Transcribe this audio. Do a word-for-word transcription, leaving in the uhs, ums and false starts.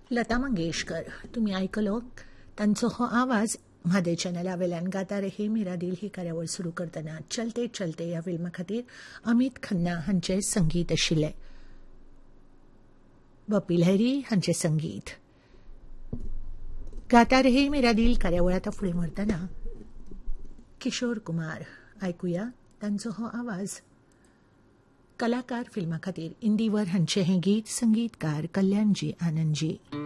लता मंगेशकर तुम्ही आयकलो तांचो हो आवाज म्हादे चॅनला वेल्यान गाता रहे मेरा दिल ही कार्यावळ सुरू करतना चलते चलते ह्या फिल्मा खातीर अमित खन्ना हांचें संगीत आशिल्लें. बप्पी लहरी हांचें संगीत. गाता रहे मेरा दिल कार्यावळ आतां फुडें व्हरतना किशोर कुमार आयकुया तांचो हो आवाज. कलाकार फिल्मा खातीर इंदिवर हांचें हें गीत संगीतकार कल्याणजी आनंदजी.